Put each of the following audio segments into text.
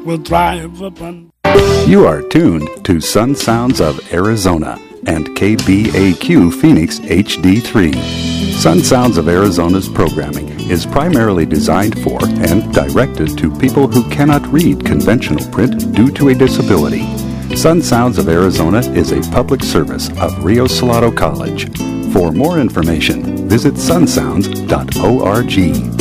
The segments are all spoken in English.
will thrive upon. You are tuned to Sun Sounds of Arizona and KBAQ Phoenix HD3. Sun Sounds of Arizona's programming is primarily designed for and directed to people who cannot read conventional print due to a disability. Sun Sounds of Arizona is a public service of Rio Salado College. For more information, visit sunsounds.org.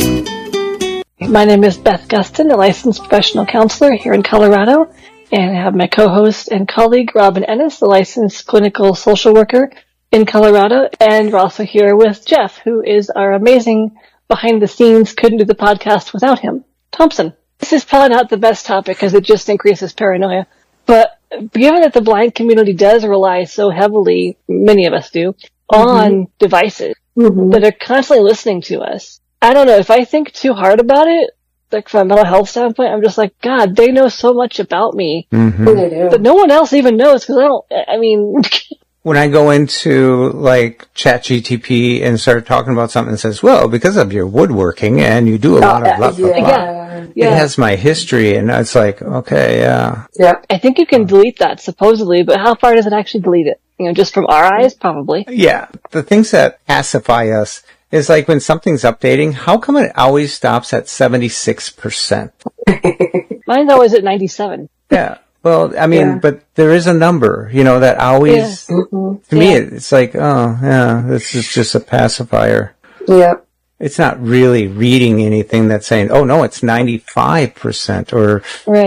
My name is Beth Gustin, a licensed professional counselor here in Colorado, and I have my co-host and colleague, Robin Ennis, a licensed clinical social worker in Colorado, and we're also here with Jeff, who is our amazing behind-the-scenes, couldn't do the podcast without him, Thompson. This is probably not the best topic because it just increases paranoia, but given that the blind community does rely so heavily, many of us do, on devices that are constantly listening to us, I don't know, if I think too hard about it, like from a mental health standpoint, I'm just like, God, they know so much about me that no one else even knows, because when I go into like ChatGTP and start talking about something and says, well, because of your woodworking and you do a lot of blah, blah, blah. It has my history, and it's like, okay, yeah. I think you can delete that, supposedly, but how far does it actually delete it? Just from our eyes, probably. Yeah. The things that pacify us is like when something's updating, how come it always stops at 76%? Mine's always at 97. Yeah. Well, but there is a number, that always, to me, it's like, oh, yeah, this is just a pacifier. Yep. It's not really reading anything that's saying, oh, no, it's 95% or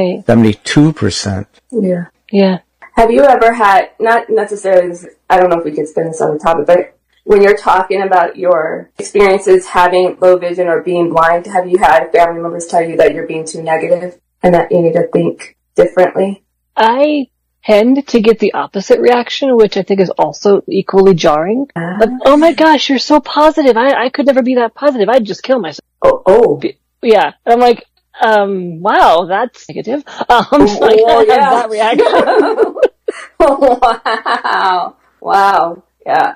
72%. Yeah. Yeah. Have you ever had, not necessarily, I don't know if we could spend this on the topic, but when you're talking about your experiences having low vision or being blind, have you had family members tell you that you're being too negative and that you need to think differently? I tend to get the opposite reaction, which I think is also equally jarring. Like, oh my gosh, you're so positive. I could never be that positive. I'd just kill myself. Oh. Yeah. And I'm like, wow, that's negative. That reaction. Wow. Yeah.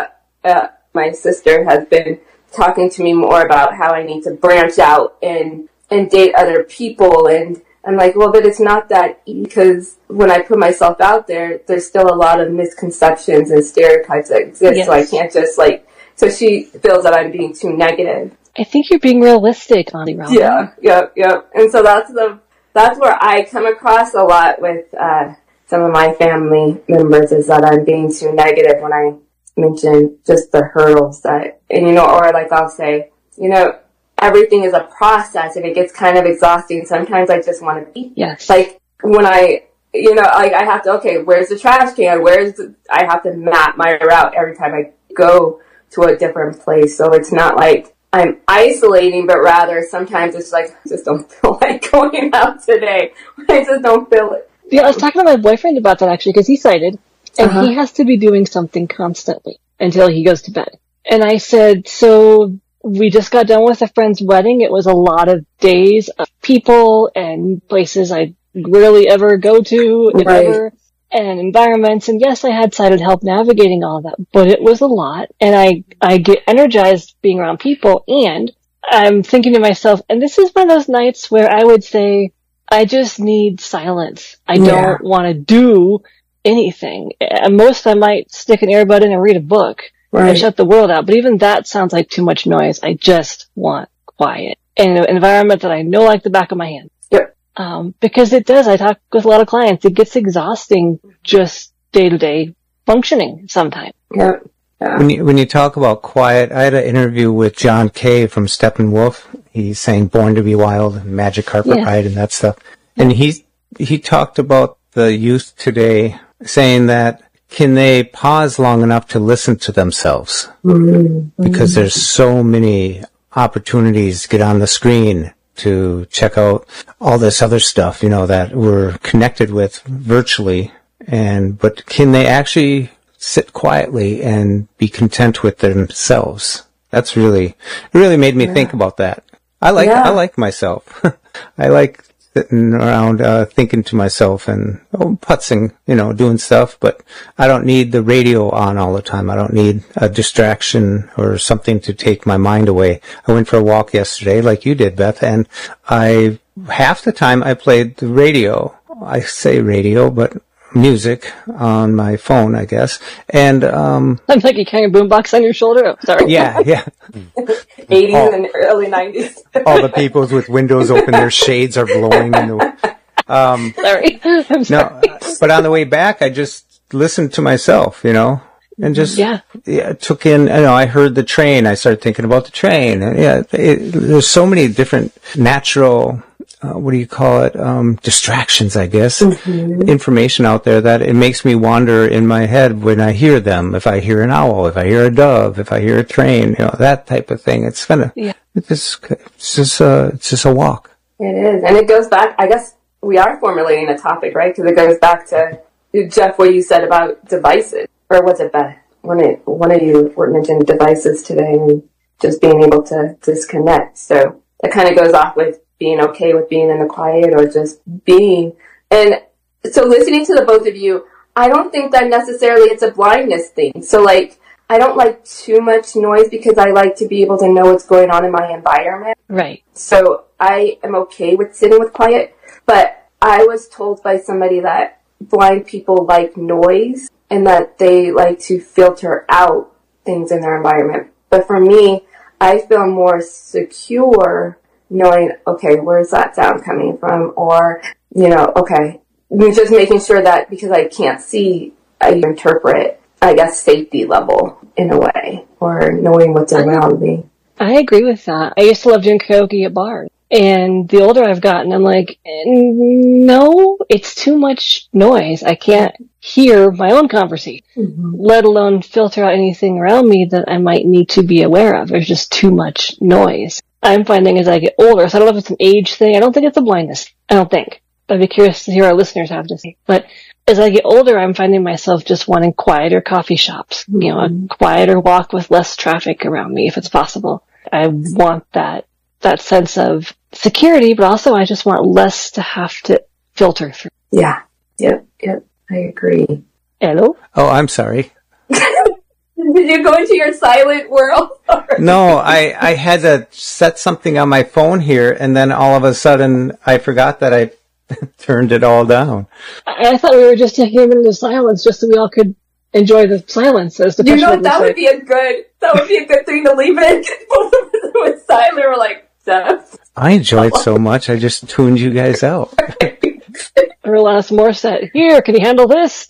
My sister has been talking to me more about how I need to branch out and date other people, and I'm like, well, but it's not that easy, because when I put myself out there, there's still a lot of misconceptions and stereotypes that exist. Yes. So I can't just so she feels that I'm being too negative. I think you're being realistic, Auntie Robin. Yeah. And so that's where I come across a lot with some of my family members, is that I'm being too negative when I mention just the hurdles that, or like I'll say, everything is a process and it gets kind of exhausting. Sometimes I just want to be, like when I have to, okay, where's the trash can? I have to map my route every time I go to a different place. So it's not like I'm isolating, but rather sometimes it's like, I just don't feel like going out today. I just don't feel it. Yeah, I was talking to my boyfriend about that actually, because he's sighted. And he has to be doing something constantly until he goes to bed. And I said, so we just got done with a friend's wedding. It was a lot of days of people and places I rarely ever go to, if ever, and environments. And yes, I had sighted help navigating all of that, but it was a lot. And I get energized being around people, and I'm thinking to myself, and this is one of those nights where I would say, I just need silence. I don't want to do anything. At most, I might stick an earbud in and read a book and shut the world out. But even that sounds like too much noise. I just want quiet in an environment that I know like the back of my hand. Yep. Because it does. I talk with a lot of clients. It gets exhausting just day-to-day functioning sometimes. Yep. Yeah. When you talk about quiet, I had an interview with John Kay from Steppenwolf. He sang Born to be Wild and Magic Carpet Ride and that stuff. And he talked about the youth today, saying that can they pause long enough to listen to themselves? Because there's so many opportunities to get on the screen to check out all this other stuff, that we're connected with virtually. But can they actually sit quietly and be content with themselves? It really made me think about that. I like myself. I like sitting around thinking to myself and putzing, doing stuff, but I don't need the radio on all the time. I don't need a distraction or something to take my mind away. I went for a walk yesterday like you did, Beth, and half the time I played the radio. I say radio, but music on my phone, I guess. And I'm like you carrying a boombox on your shoulder. Oh, sorry. Yeah. 80s and early 90s. All the people with windows open, their shades are blowing. Sorry. I'm sorry. No, but on the way back, I just listened to myself, and just took in. I heard the train. I started thinking about the train. There's so many different natural. What do you call it? Distractions, I guess. Mm-hmm. Information out there that it makes me wander in my head when I hear them. If I hear an owl, if I hear a dove, if I hear a train, that type of thing. It's just a walk. It is. And it goes back, I guess we are formulating a topic, right? Because it goes back to, Jeff, what you said about devices. Or was it Beth? One of you mentioned devices today and just being able to disconnect. So that kind of goes off with being okay with being in the quiet or just being. And so listening to the both of you, I don't think that necessarily it's a blindness thing. So I don't like too much noise because I like to be able to know what's going on in my environment. Right. So I am okay with sitting with quiet, but I was told by somebody that blind people like noise and that they like to filter out things in their environment. But for me, I feel more secure knowing, okay, where's that sound coming from? Or, okay, just making sure that because I can't see, I interpret, I guess, safety level in a way, or knowing what's around me. I agree with that. I used to love doing karaoke at bars. And the older I've gotten, I'm like, no, it's too much noise. I can't hear my own conversation, let alone filter out anything around me that I might need to be aware of. There's just too much noise. I'm finding as I get older, so I don't know if it's an age thing. I don't think it's a blindness. I don't think. I'd be curious to hear our listeners have to say. But as I get older, I'm finding myself just wanting quieter coffee shops, a quieter walk with less traffic around me if it's possible. I want that sense of security, but also I just want less to have to filter through. Yeah. Yep. I agree. Hello? Oh, I'm sorry. Did you go into your silent world? No, I had to set something on my phone here, and then all of a sudden I forgot that I turned it all down. I thought we were just taking a minute of silence just so we all could enjoy the silence. As the that would be a good thing to leave in. Both of us went silent. We're like, Jeff. I enjoyed so much, I just tuned you guys out. Alanis Morissette, here, can you handle this?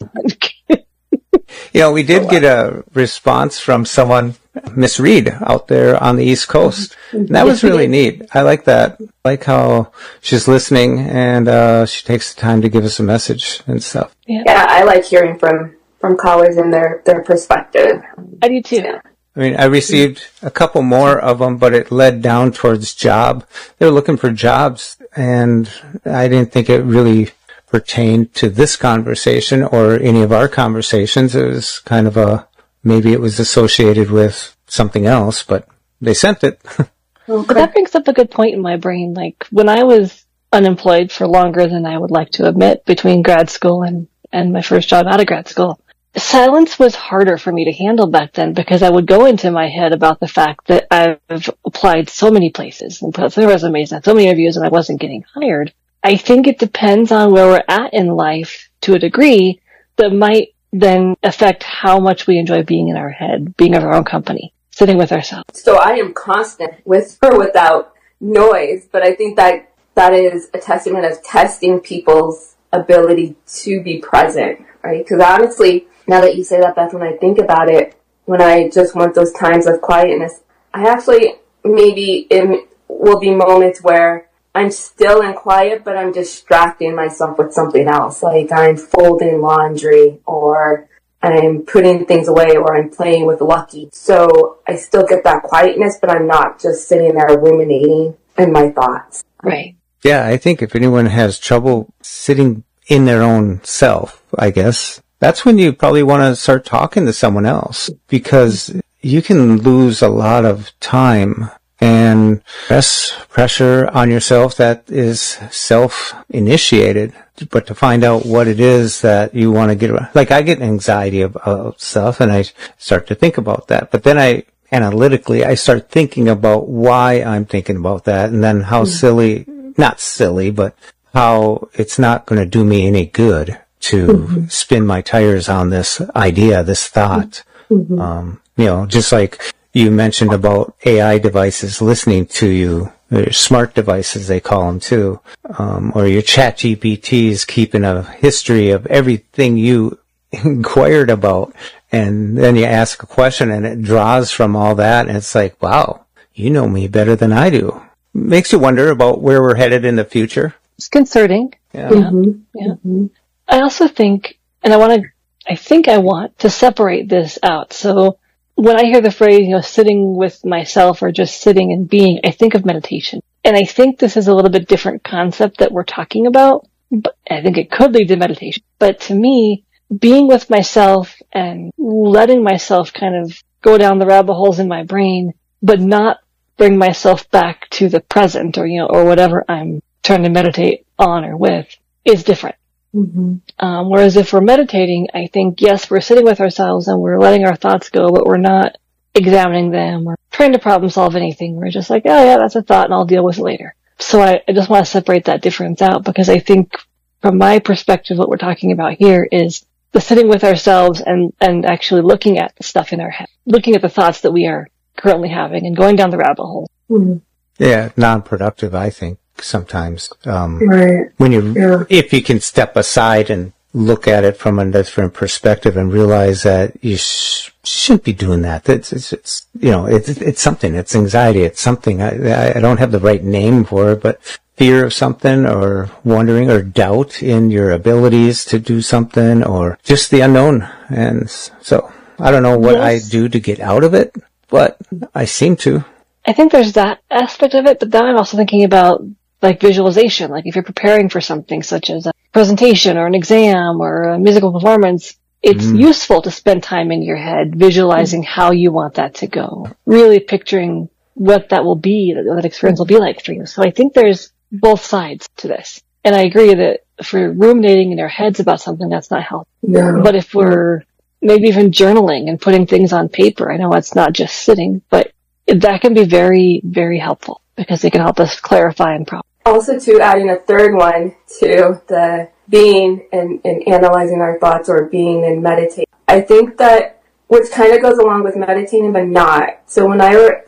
We did get a response from someone, Miss Reed, out there on the East Coast. And that was really neat. I like that. I like how she's listening and she takes the time to give us a message and stuff. Yeah, I like hearing from callers and their perspective. I do too. Yeah. I mean, I received a couple more of them, but it led down towards job. They were looking for jobs, and I didn't think it really pertained to this conversation or any of our conversations. It was kind of maybe it was associated with something else, but they sent it. But that brings up a good point in my brain. Like, when I was unemployed for longer than I would like to admit between grad school and my first job out of grad school, silence was harder for me to handle back then because I would go into my head about the fact that I've applied so many places and put so many resumes and so many interviews and I wasn't getting hired. I think it depends on where we're at in life to a degree that might then affect how much we enjoy being in our head, being of our own company, sitting with ourselves. So I am constant with or without noise, but I think that is a testament of testing people's ability to be present, right? Because honestly, now that you say that, Beth, when I think about it, when I just want those times of quietness, I actually maybe it will be moments where I'm still in quiet, but I'm distracting myself with something else. Like I'm folding laundry or I'm putting things away or I'm playing with Lucky. So I still get that quietness, but I'm not just sitting there ruminating in my thoughts. Right. Yeah, I think if anyone has trouble sitting in their own self, I guess, that's when you probably want to start talking to someone else because you can lose a lot of time and less pressure on yourself that is self-initiated, but to find out what it is that you want to get around. Like, I get anxiety about stuff, and I start to think about that, but then I start thinking about why I'm thinking about that, and then how not silly, but how it's not going to do me any good to spin my tires on this idea, this thought. Just like you mentioned about AI devices listening to you, or smart devices, they call them too, or your ChatGPT is keeping a history of everything you inquired about, and then you ask a question and it draws from all that, and it's like, wow, you know me better than I do. Makes you wonder about where we're headed in the future. It's concerning. Yeah. I also think, and I want to separate this out. So when I hear the phrase, sitting with myself or just sitting and being, I think of meditation. And I think this is a little bit different concept that we're talking about, but I think it could lead to meditation. But to me, being with myself and letting myself kind of go down the rabbit holes in my brain, but not bring myself back to the present or whatever I'm trying to meditate on or with, is different. Whereas if we're meditating, I think, yes, we're sitting with ourselves and we're letting our thoughts go, but we're not examining them or trying to problem solve anything. We're just like, oh yeah, that's a thought and I'll deal with it later. So I just want to separate that difference out, because I think from my perspective, what we're talking about here is the sitting with ourselves and actually looking at the stuff in our head, looking at the thoughts that we are currently having and going down the rabbit hole. Yeah, non-productive, I think, sometimes. Right. If you can step aside and look at it from a different perspective and realize that you shouldn't be doing that. It's something. It's anxiety. It's something. I don't have the right name for it, but fear of something, or wondering, or doubt in your abilities to do something, or just the unknown. And so I don't know what I do to get out of it, but I seem to. I think there's that aspect of it, but then I'm also thinking about like visualization. Like if you're preparing for something such as a presentation or an exam or a musical performance, it's useful to spend time in your head visualizing how you want that to go, really picturing what that will be, that experience will be like for you. So I think there's both sides to this. And I agree that if we're ruminating in our heads about something, that's not healthy. No. But if we're maybe even journaling and putting things on paper, I know it's not just sitting, but that can be very, very helpful because it can help us clarify and problem. Also, too, adding a third one to the being and analyzing our thoughts, or being and meditating. I think that, which kind of goes along with meditating, but not. So I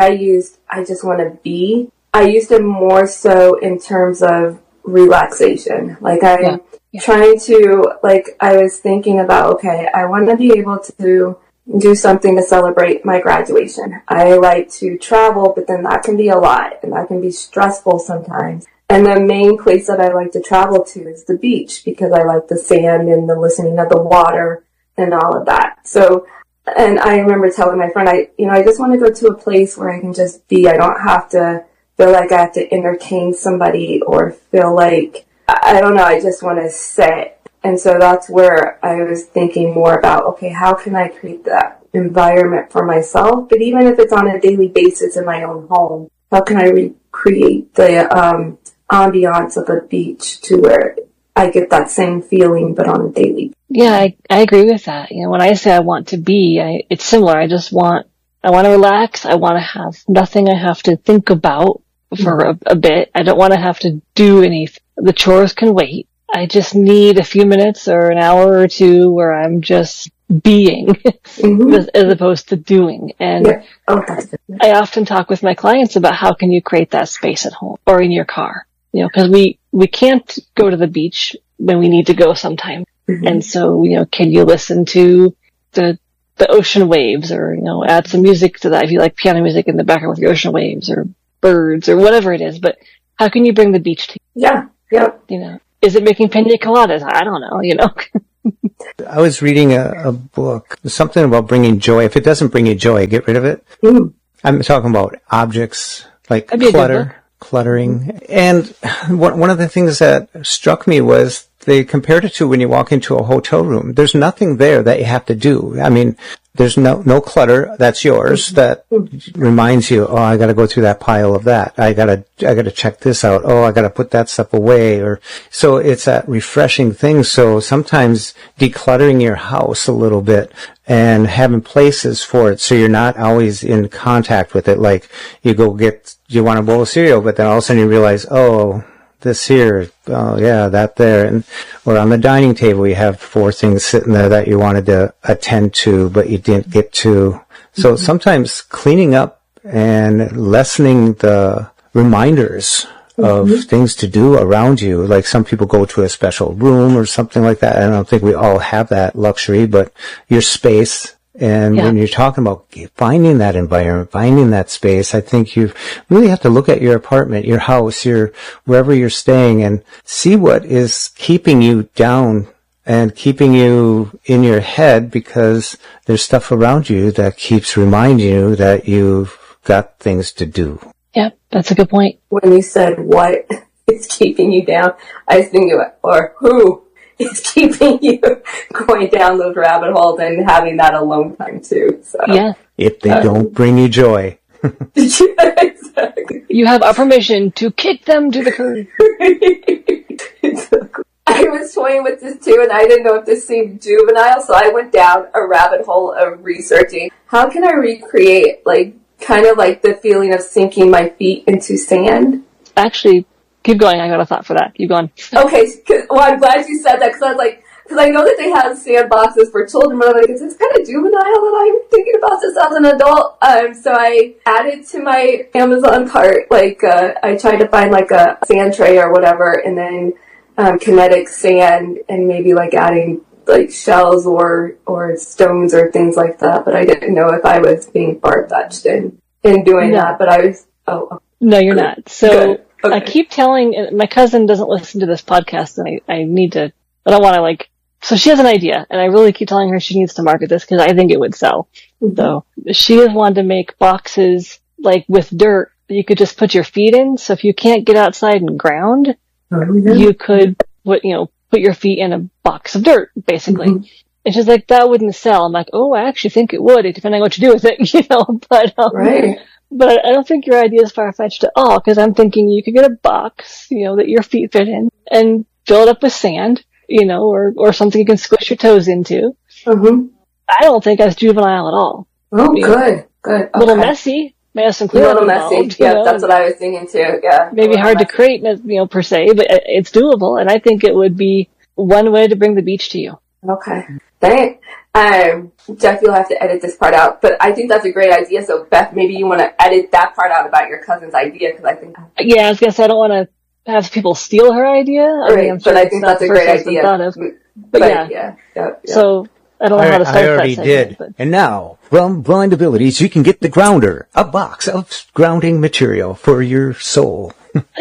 just want to be. I used it more so in terms of relaxation. Like I'm trying to, I was thinking about, okay, I want to be able to do something to celebrate my graduation. I like to travel, but then that can be a lot and that can be stressful sometimes. And the main place that I like to travel to is the beach, because I like the sand and the listening of the water and all of that. So, and I remember telling my friend, I just want to go to a place where I can just be. I don't have to feel like I have to entertain somebody or feel like, I don't know, I just want to sit. And so that's where I was thinking more about, okay, how can I create that environment for myself? But even if it's on a daily basis in my own home, how can I recreate the ambiance of a beach to where I get that same feeling, but on a daily basis? Yeah, I agree with that. When I say I want to be, it's similar. I want to relax. I want to have nothing I have to think about for a bit. I don't want to have to do anything. The chores can wait. I just need a few minutes or an hour or two where I'm just being as opposed to doing. And I often talk with my clients about how can you create that space at home or in your car, because we can't go to the beach when we need to go sometime. And so, can you listen to the ocean waves, or, add some music to that if you like piano music in the background with the ocean waves or birds or whatever it is. But how can you bring the beach to you? Yeah. Is it making pina coladas? I don't know, I was reading a book, something about bringing joy. If it doesn't bring you joy, get rid of it. I'm talking about objects like cluttering. And one of the things that struck me was they compared it to when you walk into a hotel room. There's nothing there that you have to do. I mean, there's no clutter that's yours that reminds you, oh, I got to go through that pile of that. I got to check this out. Oh, I got to put that stuff away. Or so it's that refreshing thing. So sometimes decluttering your house a little bit and having places for it, so you're not always in contact with it. Like you want a bowl of cereal, but then all of a sudden you realize, oh, this here, oh yeah, that there, and or on the dining table you have 4 things sitting there that you wanted to attend to but you didn't get to. So sometimes cleaning up and lessening the reminders of things to do around you, like some people go to a special room or something like that. I don't think we all have that luxury, but your space. And when you're talking about finding that environment, finding that space, I think you really have to look at your apartment, your house, wherever you're staying, and see what is keeping you down and keeping you in your head, because there's stuff around you that keeps reminding you that you've got things to do. Yeah, that's a good point. When you said what is keeping you down, I was thinking, or who is keeping you going down those rabbit holes and having that alone time too. So. Yeah. If they don't bring you joy. Yeah, exactly. You have our permission to kick them to the curb. Exactly. I was toying with this too, and I didn't know if this seemed juvenile, so I went down a rabbit hole of researching. How can I recreate, kind of like the feeling of sinking my feet into sand? Actually, keep going. I got a thought for that. Keep going. Okay, I'm glad you said that, because I know that they have sandboxes for children, but I'm like, is this kind of juvenile that I'm thinking about this as an adult? So I added to my Amazon cart, I tried to find a sand tray or whatever, and then kinetic sand, and maybe adding shells or stones or things like that. But I didn't know if I was being far-fetched in doing that. But I was. No, you're not. So. Okay. I keep telling, my cousin doesn't listen to this podcast, and I don't want to so she has an idea, and I really keep telling her she needs to market this because I think it would sell. Mm-hmm. So she has wanted to make boxes with dirt that you could just put your feet in. So if you can't get outside and ground, you could put your feet in a box of dirt, basically. Mm-hmm. And she's like, that wouldn't sell. I'm like, oh, I actually think it would, depending on what you do with it, but, right. But I don't think your idea is far-fetched at all, because I'm thinking you could get a box, that your feet fit in, and fill it up with sand, or something you can squish your toes into. Mm-hmm. I don't think that's juvenile at all. Oh, good. Okay. A little messy. May have some cleanup a little messy. Involved, yeah, that's what I was thinking too. Yeah. Maybe hard to create, per se, but it's doable, and I think it would be one way to bring the beach to you. Okay. Thanks. Jeff, you'll have to edit this part out, but I think that's a great idea. So Beth, maybe you want to edit that part out about your cousin's idea, because I think. Yeah, I was gonna say I don't want to have people steal her idea. Right, but I think that's a great idea. But yeah. So I don't know how to start. I already did. And now, from Blind Abilities, you can get the Grounder, a box of grounding material for your soul.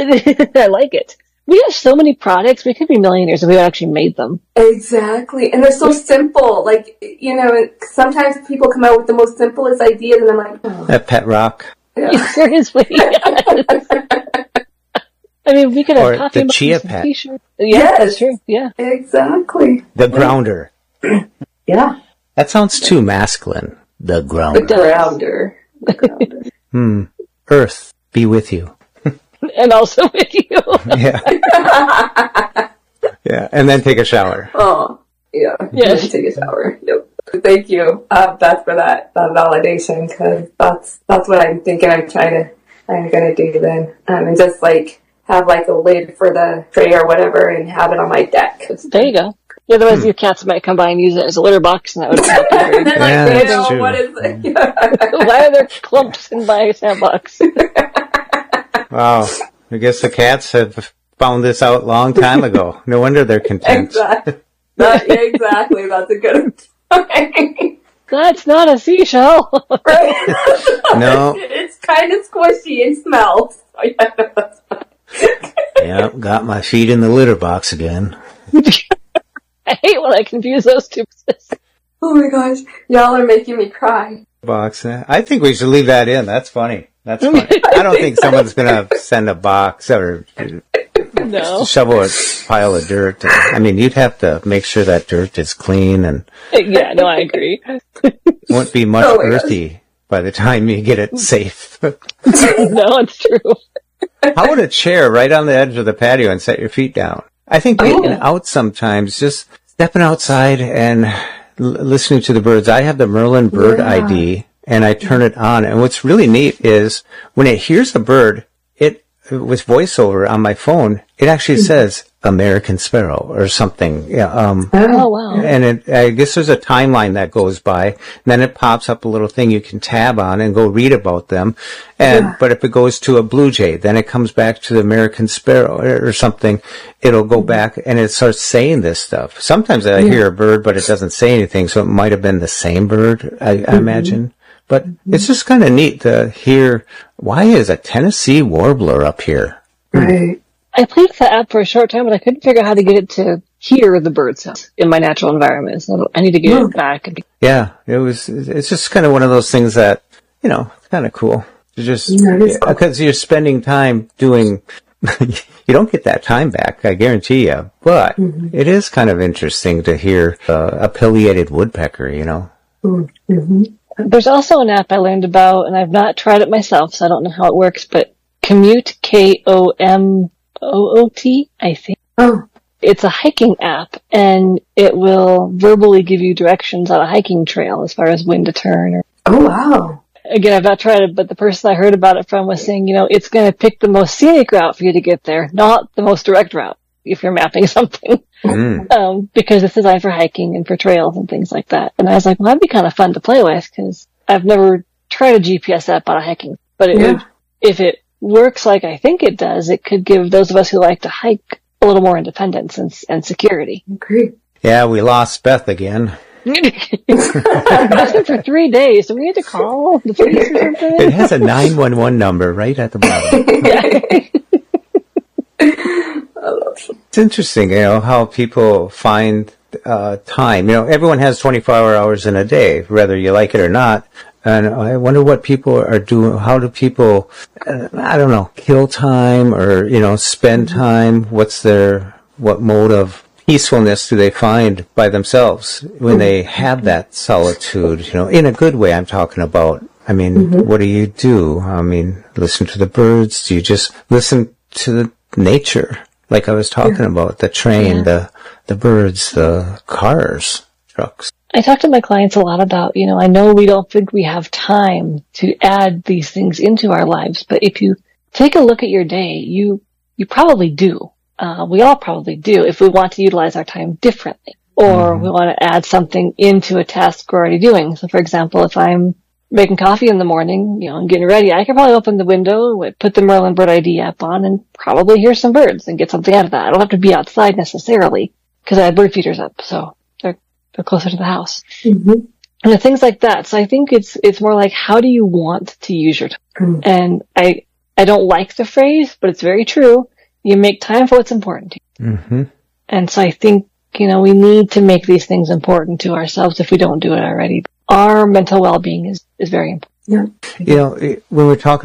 I like it. We have so many products. We could be millionaires if we actually made them. Exactly. And they're so simple. Sometimes people come out with the most simplest ideas, and I'm like, oh. That pet rock. Yeah. Seriously. Yes. I mean, we could have coffee the chia pet. T-shirt. Yeah, that's true. Yeah. Exactly. The Grounder. Yeah. That sounds too masculine. The Grounder. The Grounder. Earth be with you. And also with you. Yeah. Yeah, and then take a shower. Oh, yeah. Yes. And take a shower. Yep. Thank you, Beth, for that validation, because that's what I'm thinking I'm gonna do then. And just have a lid for the tray or whatever and have it on my deck. There you go. Otherwise, your cats might come by and use it as a litter box, and that would help you. That's true. What is it? Why are there clumps in my sandbox? Wow. I guess the cats have found this out a long time ago. No wonder they're content. Exactly. Exactly. That's a good point. That's not a seashell. Right? No. It's kind of squishy and smells. Yeah, got my feet in the litter box again. I hate when I confuse those two. Oh my gosh. Y'all are making me cry. Box. I think we should leave that in. That's funny. That's funny. I don't think someone's going to send a box or No. shovel a pile of dirt. I mean, you'd have to make sure that dirt is clean, and Yeah, no, I agree. it won't be much earthy by the time you get it safe. No, it's true. How would a chair right on the edge of the patio and set your feet down? I think being out sometimes, just stepping outside and listening to the birds. I have the Merlin Bird ID, and I turn it on. And what's really neat is when it hears the bird, with voiceover on my phone, it actually says American Sparrow or something. Yeah. Oh, wow. And I guess there's a timeline that goes by, and then it pops up a little thing you can tab on and go read about them. But if it goes to a blue jay, then it comes back to the American Sparrow or something. It'll go back and it starts saying this stuff. Sometimes I hear a bird, but it doesn't say anything, so it might have been the same bird, I imagine. But it's just kind of neat to hear, why is a Tennessee warbler up here? Right. I played with the app for a short time, but I couldn't figure out how to get it to hear the birds in my natural environment. So I need to get it back. Yeah, it's just kind of one of those things that, it's kind of cool. To just, because you're spending time doing, you don't get that time back, I guarantee you. But it is kind of interesting to hear a pileated woodpecker, Mm-hmm. There's also an app I learned about, and I've not tried it myself, so I don't know how it works, but Komoot, Komoot, I think. Oh. It's a hiking app, and it will verbally give you directions on a hiking trail as far as when to turn. Oh, wow. Again, I've not tried it, but the person I heard about it from was saying, it's going to pick the most scenic route for you to get there, not the most direct route if you're mapping something. Because it's designed for hiking and for trails and things like that. And I was like, well, that'd be kind of fun to play with, because I've never tried a GPS app on a hiking. But if it works like I think it does, it could give those of us who like to hike a little more independence and security. Agree. Yeah, we lost Beth again. I've been for 3 days. Do we need to call the police or something? It has a 911 number right at the bottom. It's interesting, how people find time. Everyone has 24 hours in a day, whether you like it or not. And I wonder what people are doing. How do people, kill time or, spend time? What mode of peacefulness do they find by themselves when they have that solitude? In a good way, I'm talking about. I mean, what do you do? I mean, listen to the birds? Do you just listen to the nature? Like I was talking about, the train, the birds, the cars, trucks. I talk to my clients a lot about, I know we don't think we have time to add these things into our lives, but if you take a look at your day, you probably do. We all probably do if we want to utilize our time differently, or we want to add something into a task we're already doing. So for example, if I'm making coffee in the morning, and getting ready, I could probably open the window, put the Merlin Bird ID app on, and probably hear some birds and get something out of that. I don't have to be outside necessarily, because I have bird feeders up, so they're closer to the house. And things like that. So I think it's more like, how do you want to use your time? And I don't like the phrase, but it's very true. You make time for what's important to you. And so I think, we need to make these things important to ourselves if we don't do it already. Our mental well-being is very important. Yeah. When we're talking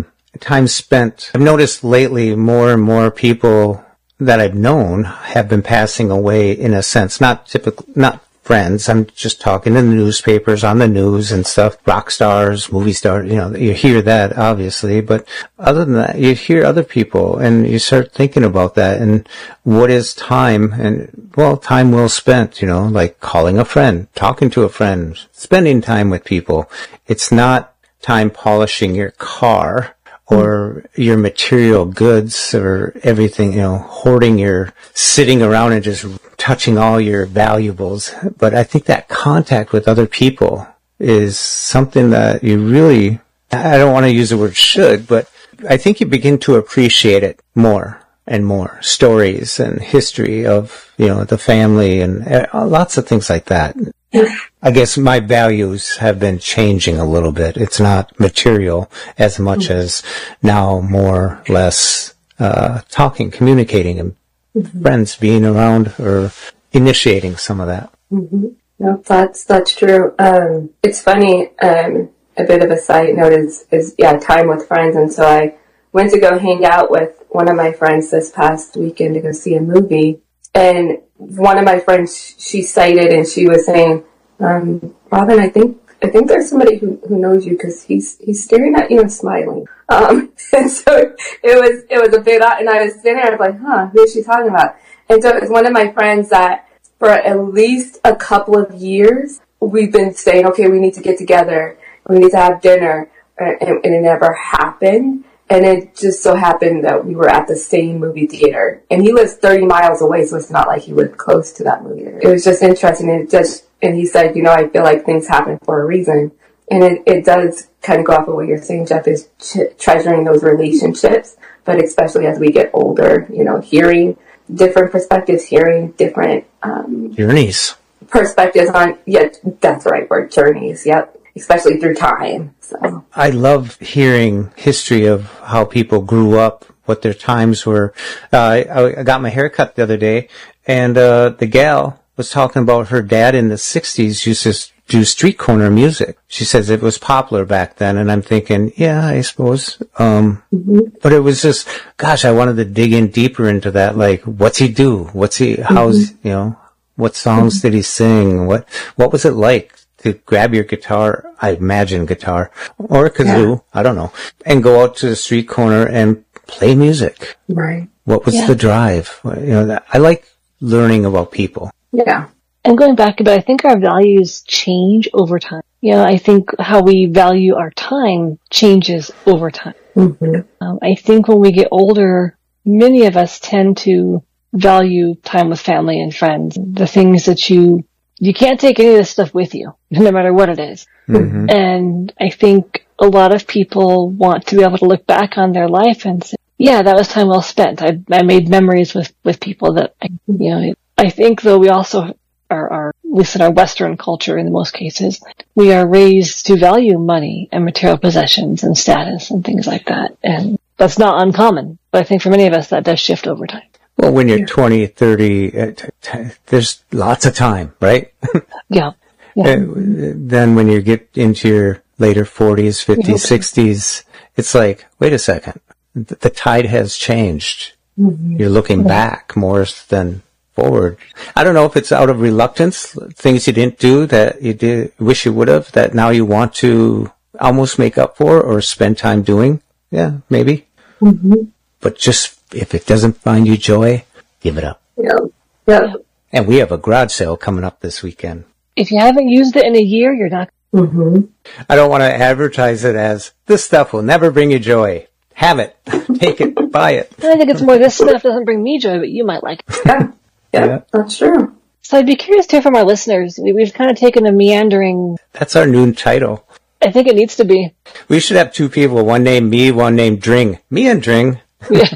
time spent, I've noticed lately more and more people that I've known have been passing away in a sense, not friends. I'm just talking in the newspapers, on the news and stuff. Rock stars, movie stars, you hear that obviously, but other than that, you hear other people and you start thinking about that and what is time, and time well spent, like calling a friend, talking to a friend, spending time with people. It's not time polishing your car or your material goods or everything, hoarding sitting around and just touching all your valuables. But I think that contact with other people is something that you really, I don't want to use the word should, but I think you begin to appreciate it more and more. Stories and history of, the family and lots of things like that. I guess my values have been changing a little bit. It's not material as much as now more or less talking, communicating, and friends being around or initiating some of that. No, that's true. It's funny. A bit of a side note is time with friends, and so went to go hang out with one of my friends this past weekend to go see a movie. And one of my friends, she cited and she was saying, Robin, I think there's somebody who knows you because he's staring at you and smiling. And so it was a big, and I was sitting there, I was like, who is she talking about? And so it was one of my friends that for at least a couple of years, we've been saying, okay, we need to get together. We need to have dinner. And it never happened. And it just so happened that we were at the same movie theater. And he lives 30 miles away, so it's not like he lived close to that movie theater. It was just interesting. And he said, I feel like things happen for a reason. And it does kind of go off of what you're saying, Jeff, is treasuring those relationships. But especially as we get older, hearing different perspectives, hearing different journeys. Perspectives on, that's the right word, journeys, yep. Especially through time. So I love hearing history of how people grew up, what their times were. I got my hair cut the other day, and the gal was talking about her dad in the 60s used to do street corner music. She says it was popular back then, and I'm thinking, yeah, I suppose. But it was just, gosh, I wanted to dig in deeper into that. Like, what's he do? How's, what songs did he sing? What was it like to grab your guitar, I imagine guitar, or a kazoo, I don't know, and go out to the street corner and play music? Right. What was the drive? I like learning about people. Yeah. And going back a bit, I think our values change over time. I think how we value our time changes over time. I think when we get older, many of us tend to value time with family and friends, the things that you can't take any of this stuff with you, no matter what it is. And I think a lot of people want to be able to look back on their life and say, yeah, that was time well spent. I made memories with people that, I think though we also are, at least in our Western culture in most cases, we are raised to value money and material possessions and status and things like that. And that's not uncommon, but I think for many of us that does shift over time. Well, when you're 20, 30, there's lots of time, right? Yeah. Then when you get into your later 40s, 50s, 60s, it's like, wait a second, the tide has changed. You're looking back more than forward. I don't know if it's out of reluctance, things you didn't do that you wish you would have, that now you want to almost make up for or spend time doing. Yeah, maybe. But just, if it doesn't find you joy, give it up. Yeah. And we have a garage sale coming up this weekend. If you haven't used it in a year, you're not. I don't want to advertise it as, this stuff will never bring you joy. Have it. Take it. Buy it. I think it's more, this stuff doesn't bring me joy, but you might like it. Yeah, that's true. So I'd be curious to hear from our listeners. We've kind of taken a meandering... That's our new title. I think it needs to be. We should have two people, one named me, one named Dring. Me and Dring. Yeah.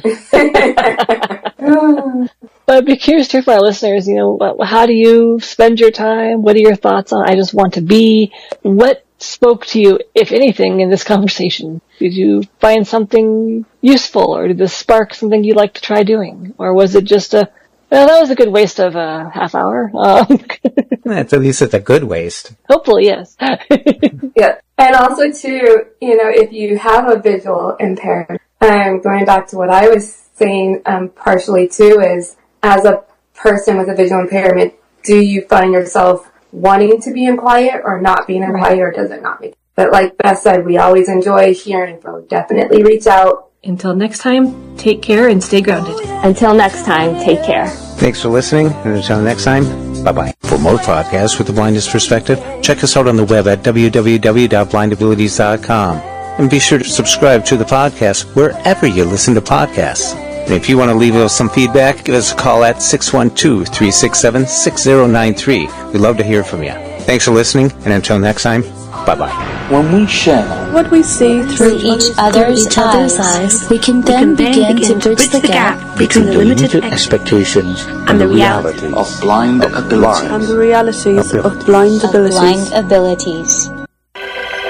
But I'd be curious to hear from our listeners, how do you spend your time? What are your thoughts on I just want to be? What spoke to you, if anything, in this conversation? Did you find something useful, or did this spark something you'd like to try doing? Or was it just that was a good waste of a half hour? At least it's a good waste. Hopefully, yes. Yeah. And also, too, if you have a visual impairment, going back to what I was saying partially, too, is as a person with a visual impairment, do you find yourself wanting to be in quiet or not being in quiet, or does it not make? But like Beth said, we always enjoy hearing, so definitely reach out. Until next time, take care and stay grounded. Until next time, take care. Thanks for listening, and until next time, bye-bye. For more podcasts with the Blindness Perspective, check us out on the web at www.blindabilities.com. And be sure to subscribe to the podcast wherever you listen to podcasts. And if you want to leave us some feedback, give us a call at 612-367-6093. We'd love to hear from you. Thanks for listening, and until next time, bye-bye. When we share what we see through each other's eyes, we can then begin to bridge the gap between the limited expectations and the reality of blind abilities. And the realities of blind abilities.